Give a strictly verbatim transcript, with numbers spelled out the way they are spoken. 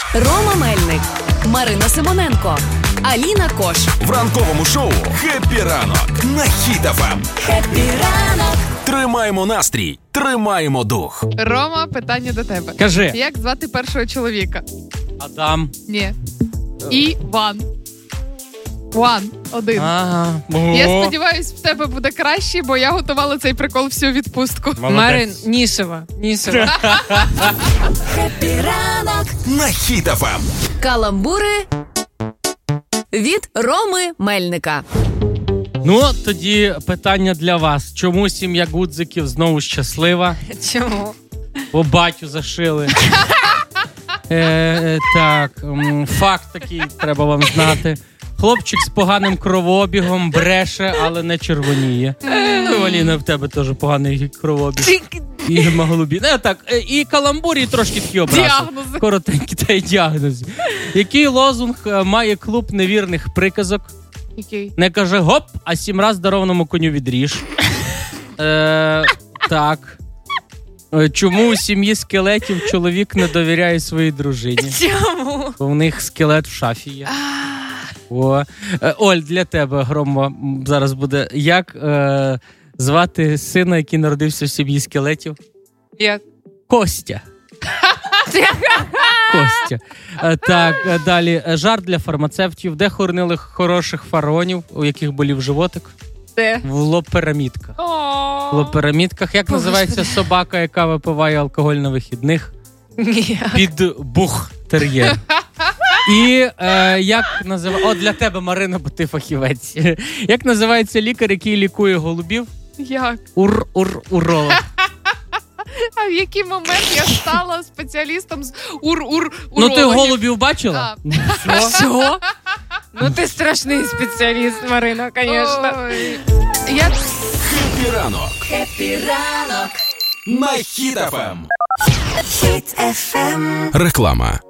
Рома Мельник, Марина Симоненко, Аліна Кош. В ранковому шоу «Хеппі ранок» на Хіт еф ем. Хеппі ранок. Тримаємо настрій, тримаємо дух. Рома, питання до тебе. Кажи. Як звати першого чоловіка? Адам. Ні. Іван. Ван. Один. Ага. Я сподіваюсь, в тебе буде краще, бо я готувала цей прикол всю відпустку. Марин, Нісова. Нісова. Хеппі ранок. На Хіт еф ем. Каламбури від Роми Мельника. Ну, тоді питання для вас. Чому сім'я Гудзиків знову щаслива? Чому? Бо батю зашили. Е, так, м, факт такий треба вам знати. Хлопчик з поганим кровообігом бреше, але не червоніє. Ну, Аліна, в тебе теж поганий кровообіг. І гемоглобін. Ну, так, е, і каламбур, і трошки такі образи. Діагнози. Коротенькі та й діагнози. Який лозунг е, має клуб невірних приказок? Який? Не каже гоп, а сім раз дарованому коню відріж. Е, так. Е, Чому у сім'ї скелетів чоловік не довіряє своїй дружині? Чому? Бо в них скелет в шафі є. О. Е, Оль, для тебе, Грома, м, зараз буде. Як е, звати сина, який народився в сім'ї скелетів? Як? Костя. Костя. Е, Так, е, далі. Е, Жарт для фармацевтів. Де хоронили хороших фараонів, у яких болів животик? Де? В лоперамідках. В лоперамідках. Як називається собака, яка випиває алкоголь на вихідних? Ні. Підбухтер'єр. І е, як називається... О, для тебе, Марина, бо ти фахівець. Як називається лікар, який лікує голубів? Як? Ур-ур-уролог. А в який момент я стала спеціалістом з ур-ур-урологів? Ну ти голубів бачила? А. Все. Що? Ну ти страшний спеціаліст, Марина, звісно. Ой. Я... Хеппі ранок Хеппі ранок. на Хіт еф ем. Хіт еф ем. Реклама.